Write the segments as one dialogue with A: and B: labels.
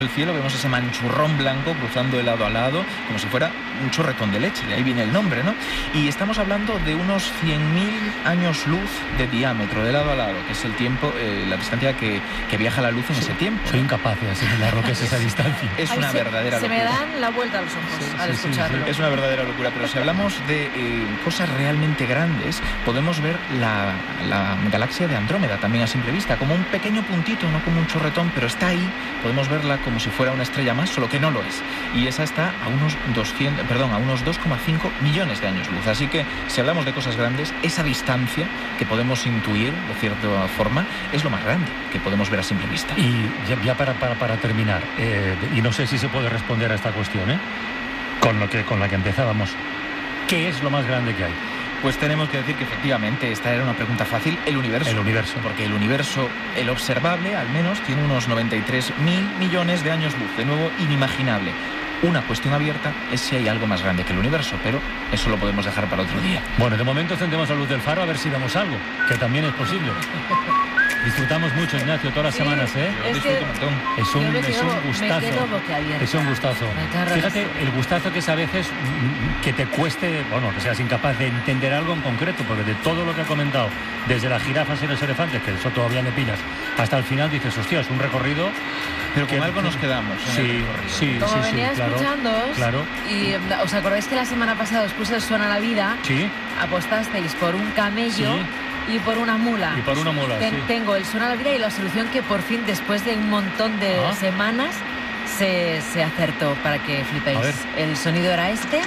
A: el cielo vemos ese manchurrón blanco cruzando de lado a lado, como si fuera un chorretón de leche, de ahí viene el nombre, ¿no? Y estamos hablando de unos 100.000 años luz de diámetro, de lado a lado, que es el tiempo, la distancia que viaja la luz en ese tiempo.
B: Soy incapaz de asimilar lo que es esa distancia.
A: Es una verdadera locura.
C: Se me dan la vuelta a los ojos al escucharlo.
A: Es una verdadera locura, pero si hablamos de cosas realmente grandes, podemos ver la galaxia de Andrómeda también a simple vista, como un pequeño puntito, no como un chorretón, pero está ahí, podemos verla como si fuera una estrella más, solo que no lo es. Y esa está a unos 2,5 millones de años luz. Así que si hablamos de cosas grandes, esa distancia que podemos intuir de cierta forma es lo más grande que podemos ver a simple vista.
B: Y ya para terminar, y no sé si se puede responder a esta cuestión, con la que empezábamos, ¿qué es lo más grande que hay?
A: Pues tenemos que decir que efectivamente esta era una pregunta fácil, el universo.
B: El universo.
A: Porque el universo, el observable al menos, tiene unos 93.000 millones de años luz, de nuevo inimaginable. Una cuestión abierta es si hay algo más grande que el universo, pero eso lo podemos dejar para otro día.
B: Bueno, de momento encendemos la luz del faro a ver si vemos algo, que también es posible. Disfrutamos mucho, Ignacio, todas las semanas,
C: Es
A: disfruto un montón.
B: Es un gustazo.
C: Me quedo boquiabierta.
B: Es un gustazo. Fíjate, el gustazo que es a veces que te cueste, que seas incapaz de entender algo en concreto, porque de todo lo que ha comentado, desde las jirafas y los elefantes, que eso todavía le pillas, hasta el final dices, hostia, es un recorrido.
A: Pero con algo nos quedamos.
B: Sí,
C: Como venía escuchándoos,
B: claro.
C: Y ¿os acordáis que la semana pasada os puse el Suena la Vida?
B: Sí.
C: Apostasteis por un camello.
B: Sí.
C: Y por una mula.
B: Sí.
C: Tengo el Suena la Vida y la solución que por fin, después de un montón de semanas, se acertó, para que flipéis.
B: A ver.
C: El sonido era este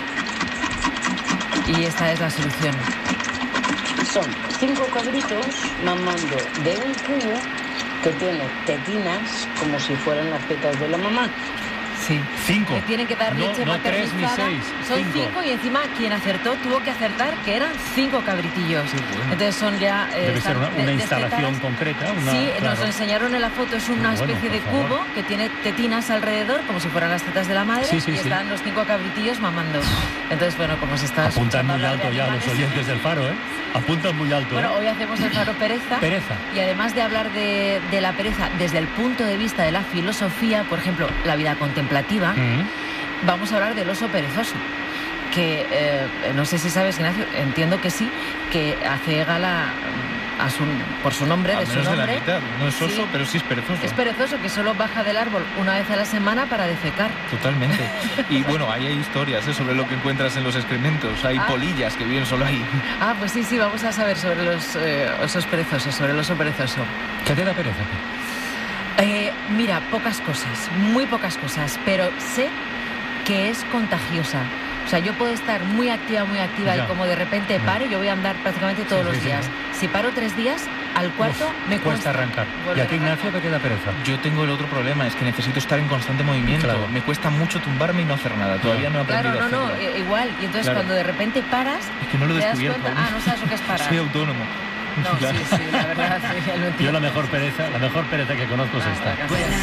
C: y esta es la solución.
D: Son 5 cabritos mamando de un cubo que tiene tetinas como si fueran las tetas de la mamá.
C: Sí.
B: 5.
C: Que tienen que dar leche
B: no 3 ni 6.
C: Son 5 y encima quien acertó tuvo que acertar que eran 5 cabritillos.
A: Sí, bueno.
C: Entonces son ya...
B: Debe ser una instalación concreta.
C: Sí, nos lo enseñaron en la foto. Es una especie de cubo que tiene tetinas alrededor, como si fueran las tetas de la madre, y están los 5 cabritillos mamando. Entonces, como se está...
B: Apuntan muy alto ya los oyentes del faro, Apuntan muy alto.
C: Bueno, hoy hacemos el faro pereza. Y además de hablar de la pereza desde el punto de vista de la filosofía, por ejemplo, la vida contemplativa, vamos a hablar del oso perezoso, que no sé si sabes, Ignacio, entiendo que sí, que hace gala por su nombre,
A: al
C: de su
A: menos
C: nombre.
A: De la mitad. No es oso,
C: Sí.
A: pero sí es perezoso.
C: Es perezoso, que solo baja del árbol una vez a la semana para defecar.
A: Totalmente. Y bueno, ahí hay historias sobre lo que encuentras en los excrementos. Hay polillas que viven solo ahí.
C: Pues sí, vamos a saber sobre los osos perezosos, sobre el oso perezoso.
B: ¿Qué te da pereza?
C: Mira, pocas cosas, muy pocas cosas, pero sé que es contagiosa. O sea, yo puedo estar muy activa y como de repente pare, yo voy a andar prácticamente todos los días. Si paro 3 días, al cuarto me cuesta
B: arrancar. ¿Y a ti, Ignacio, te queda pereza?
A: Yo tengo el otro problema, es que necesito estar en constante movimiento.
B: Claro.
A: Me cuesta mucho tumbarme y no hacer nada. Todavía no he aprendido a hacerlo.
C: Igual. Y entonces cuando de repente paras,
A: es que no lo he
C: te das
A: descubierto
C: cuenta,
A: aún.
C: no sabes lo que es parar.
A: Soy autónomo.
C: No, sí, la verdad, sí, ya lo entiendo.
B: Yo la mejor pereza que conozco es esta.